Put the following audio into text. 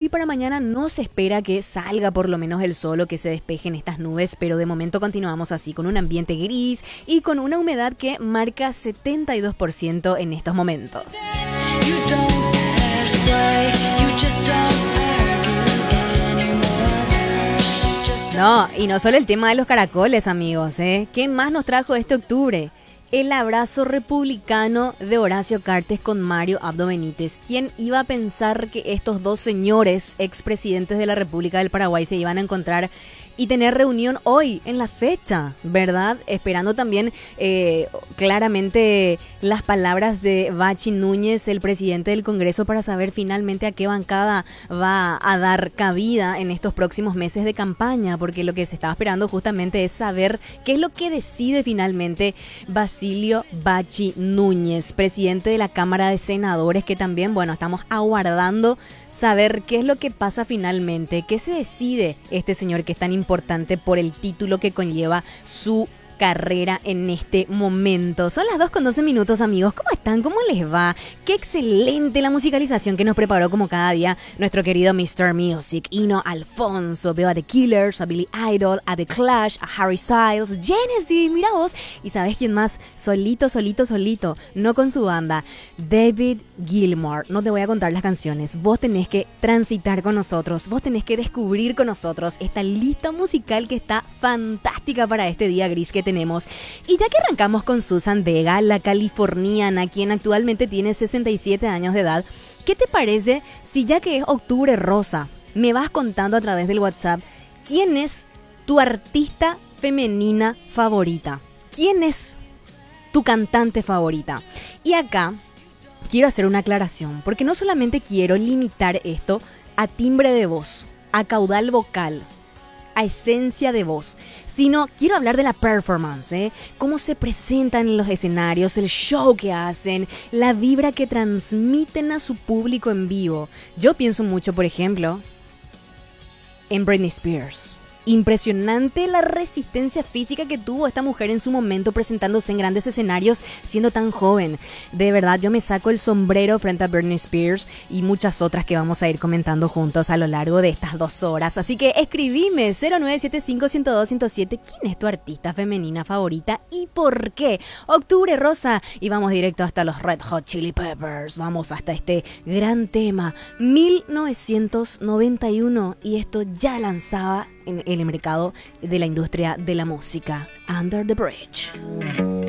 para mañana no se espera que salga por lo menos el sol o que se despejen estas nubes, pero de momento continuamos así, con un ambiente gris y con una humedad que marca 72% en estos momentos. No, y no solo el tema de los caracoles, amigos, ¿eh? ¿Qué más nos trajo este octubre? El abrazo republicano de Horacio Cartes con Mario Abdo Benítez. ¿Quién iba a pensar que estos dos señores expresidentes de la República del Paraguay se iban a encontrar y tener reunión hoy, en la fecha, ¿verdad? Esperando también claramente las palabras de Bachi Núñez, el presidente del Congreso, para saber finalmente a qué bancada va a dar cabida en estos próximos meses de campaña, porque lo que se estaba esperando justamente es saber qué es lo que decide finalmente Basilio Bachi Núñez, presidente de la Cámara de Senadores, que también, bueno, estamos aguardando saber qué es lo que pasa finalmente, qué se decide este señor que es tan importante por el título que conlleva su carrera en este momento. Son las 2:12, amigos. ¿Cómo están? ¿Cómo les va? Qué excelente la musicalización que nos preparó como cada día nuestro querido Mr. Music. Hino Alfonso, veo a The Killers, a Billy Idol, a The Clash, a Harry Styles, Genesis, mira vos. ¿Y sabés quién más? Solito, no con su banda. David Gilmour. No te voy a contar las canciones. Vos tenés que transitar con nosotros. Vos tenés que descubrir con nosotros esta lista musical que está fantástica para este día gris que tenemos. Y ya que arrancamos con Susan Vega, la californiana, quien actualmente tiene 67 años de edad, ¿qué te parece si, ya que es octubre rosa, me vas contando a través del WhatsApp quién es tu artista femenina favorita? ¿Quién es tu cantante favorita? Y acá quiero hacer una aclaración, porque no solamente quiero limitar esto a timbre de voz, a caudal vocal, a esencia de voz, sino quiero hablar de la performance, ¿eh? Cómo se presentan en los escenarios, el show que hacen, la vibra que transmiten a su público en vivo. Yo pienso mucho, por ejemplo, en Britney Spears. Impresionante la resistencia física que tuvo esta mujer en su momento, presentándose en grandes escenarios siendo tan joven. De verdad, yo me saco el sombrero frente a Britney Spears y muchas otras que vamos a ir comentando juntos a lo largo de estas 2 horas. Así que escribime 0975-102-107. ¿Quién es tu artista femenina favorita y por qué? Octubre rosa y vamos directo hasta los Red Hot Chili Peppers. Vamos hasta este gran tema, 1991, y esto ya lanzaba en el mercado de la industria de la música, Under the Bridge.